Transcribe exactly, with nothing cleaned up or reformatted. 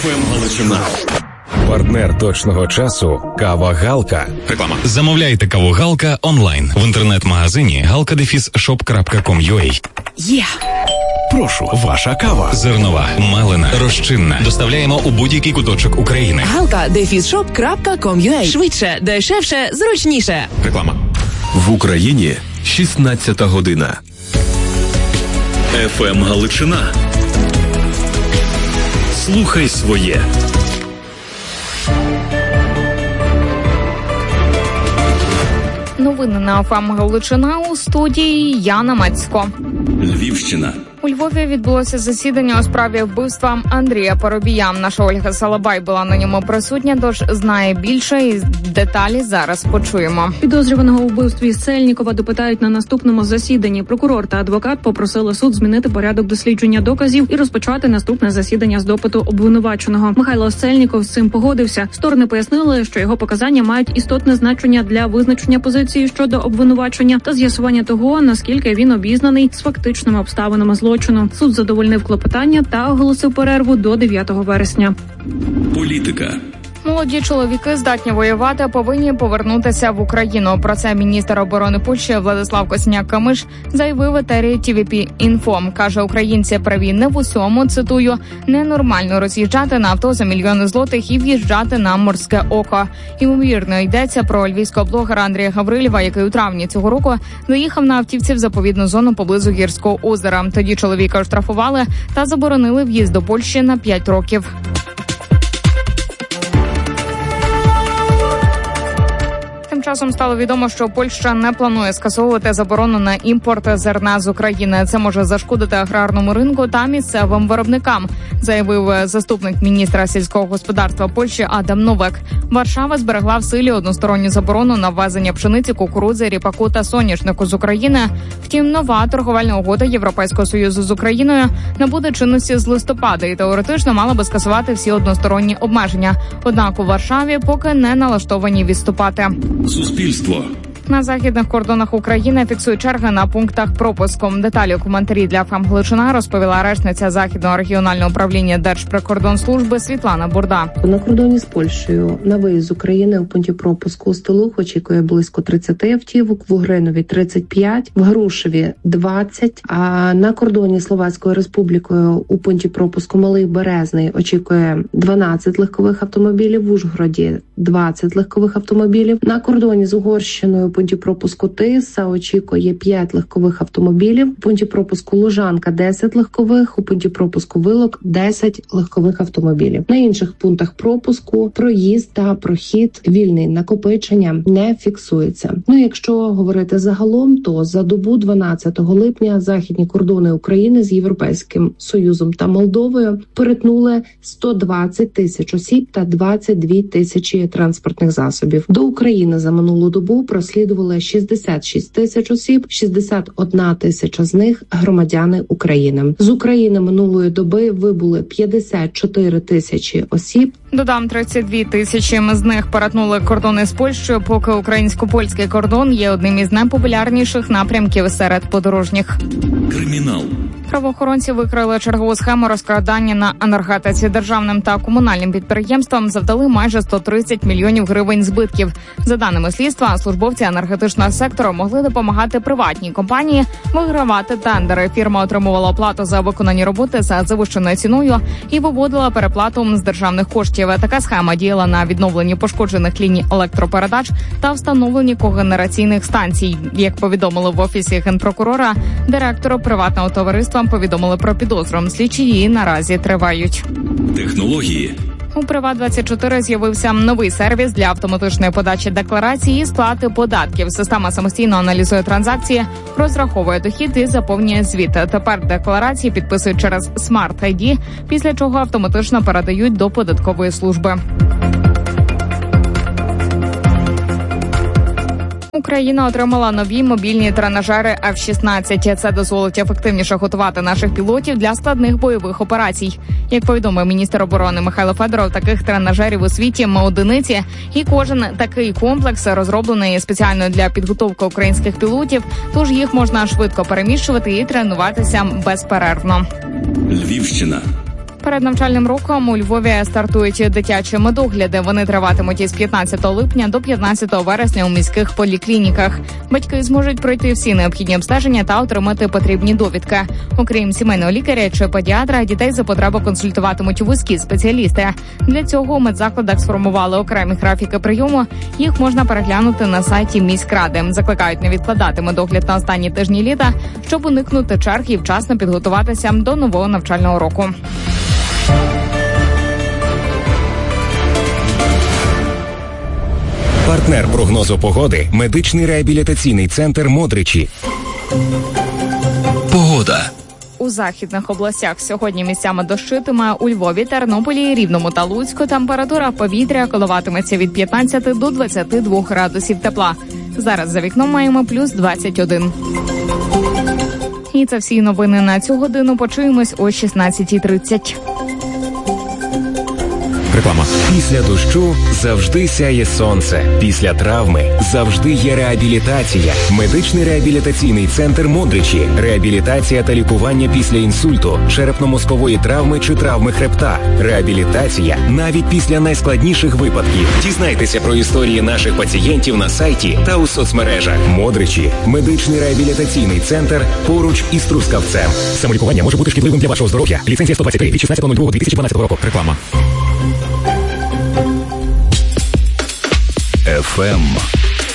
Галичина. Партнер точного часу – Кава Галка. Реклама. Замовляйте каву Галка онлайн в інтернет-магазині галка дефіс шоп крапка ком крапка ю а. Є! Прошу, ваша кава. Зернова, мелена, розчинна. Доставляємо у будь-який куточок України. галка дефіс шоп крапка ком крапка ю а. Швидше, дешевше, зручніше. Реклама. В Україні шістнадцята година. еф ем Галичина. Слухай своє. Новини на еф ем Галичина, у студії Яна Мацько. Львівщина. У Львові відбулося засідання у справі вбивства Андрія Парубія. Наша Ольга Салабай була на ньому присутня, тож знає більше, і деталі зараз почуємо. Підозрюваного у вбивстві Сельнікова допитають на наступному засіданні. Прокурор та адвокат попросили суд змінити порядок дослідження доказів і розпочати наступне засідання з допиту обвинуваченого. Михайло Сельніков з цим погодився. Сторони пояснили, що його показання мають істотне значення для визначення позиції щодо обвинувачення та з'ясування того, наскільки він обізнаний з фактичними обставинами злочину. Суд задовольнив клопотання та оголосив перерву до дев'ятого вересня. Політика. Молоді чоловіки, здатні воювати, повинні повернутися в Україну. Про це міністр оборони Польщі Владислав Косиняк-Камиш заявив в етері ті ві пі-Інфо. Каже, українці праві не в усьому, цитую, ненормально роз'їжджати на авто за мільйони злотих і в'їжджати на Морське око. Ймовірно, йдеться про львівського блогера Андрія Гаврилєва, який у травні цього року заїхав на автівці в заповідну зону поблизу Гірського озера. Тоді чоловіка оштрафували та заборонили в'їзд до Польщі на п'ять років. Тим часом стало відомо, що Польща не планує скасовувати заборону на імпорт зерна з України. Це може зашкодити аграрному ринку та місцевим виробникам, заявив заступник міністра сільського господарства Польщі Адам Новак. Варшава зберегла в силі односторонню заборону на ввезення пшениці, кукурудзи, ріпаку та соняшнику з України. Втім, нова торговельна угода Європейського Союзу з Україною набуде чинності з листопада і теоретично мала би скасувати всі односторонні обмеження. Однак у Варшаві поки не налаштовані відступати. Суспільство. На західних кордонах України фіксують черги на пунктах пропуску. Деталі у коментарі для еф ем Галичина розповіла речниця Західного регіонального управління Держприкордонслужби Світлана Бурда. На кордоні з Польщею на виїзд з України у пункті пропуску Столух очікує близько тридцять автівок, в Угринові тридцять п'ять, в Грушеві двадцять, а на кордоні з Словацькою Республікою у пункті пропуску Малий Березний очікує дванадцять легкових автомобілів, в Ужгороді двадцять легкових автомобілів. На кордоні з Угорщиною у пункті пропуску Тиса очікує п'ять легкових автомобілів, у пункті пропуску Лужанка десять легкових, у пункті пропуску Вилок десять легкових автомобілів. На інших пунктах пропуску проїзд та прохід вільний, накопичення не фіксується. Ну, якщо говорити загалом, то за добу дванадцятого липня західні кордони України з Європейським Союзом та Молдовою перетнули сто двадцять тисяч осіб та двадцять дві тисячі транспортних засобів. До України за минулу добу прослідували шістдесят шість тисяч осіб, шістдесят одна тисяча з них громадяни України. З України минулої доби вибули п'ятдесят чотири тисячі осіб. Додам, тридцять дві тисячі з них перетнули кордони з Польщею, поки українсько-польський кордон є одним із найпопулярніших напрямків серед подорожніх. Кримінал. Правоохоронці викрили чергову схему розкрадання на енергетиці. Державним та комунальним підприємствам завдали майже сто тридцять мільйонів гривень збитків. За даними слідства, службовці енергетичного сектору могли допомагати приватній компанії вигравати тендери. Фірма отримувала оплату за виконані роботи за завищеною ціною і виводила переплату з державних коштів. Така схема діяла на відновленні пошкоджених ліній електропередач та встановленні когенераційних станцій. Як повідомили в офісі генпрокурора, директору приватного товариства повідомили про підозру. Слідчі її наразі тривають. Технології. У Приват двадцять чотири з'явився новий сервіс для автоматичної подачі декларації і сплати податків. Система самостійно аналізує транзакції, розраховує дохід і заповнює звіт. Тепер декларації підписують через Smart ай ді, після чого автоматично передають до податкової служби. Україна отримала нові мобільні тренажери еф шістнадцять. Це дозволить ефективніше готувати наших пілотів для складних бойових операцій. Як повідомив міністр оборони Михайло Федоров, таких тренажерів у світі одиниці, і кожен такий комплекс розроблений спеціально для підготовки українських пілотів, тож їх можна швидко переміщувати і тренуватися безперервно. Львівщина. Перед навчальним роком у Львові стартують дитячі медогляди. Вони триватимуть із п'ятнадцятого липня до п'ятнадцятого вересня у міських поліклініках. Батьки зможуть пройти всі необхідні обстеження та отримати потрібні довідки. Окрім сімейного лікаря чи педіатра, дітей за потреби консультуватимуть вузькі спеціалісти. Для цього у медзакладах сформували окремі графіки прийому. Їх можна переглянути на сайті міськради. Закликають не відкладати медогляд на останні тижні літа, щоб уникнути черг і вчасно підготуватися до нового навчального року. Партнер прогнозу погоди – медичний реабілітаційний центр «Модричі». Погода. У західних областях сьогодні місцями дощитиме. У Львові, Тернополі, Рівному та Луцьку температура повітря коливатиметься від п'ятнадцяти до двадцяти двох градусів тепла. Зараз за вікном маємо плюс двадцять один. І це всі новини на цю годину. Почуємось о шістнадцятій тридцять. Реклама. Після дощу завжди сяє сонце. Після травми завжди є реабілітація. Медичний реабілітаційний центр «Модричі». Реабілітація та лікування після інсульту, черепно-мозкової травми чи травми хребта. Реабілітація навіть після найскладніших випадків. Дізнайтеся про історії наших пацієнтів на сайті та у соцмережах. «Модричі» – медичний реабілітаційний центр поруч із Трускавцем. Самолікування може бути шкідливим для вашого здоров'я. Ліцензія сто двадцять три від шістнадцятого лютого дві тисячі дванадцятого року. Реклама. еф ем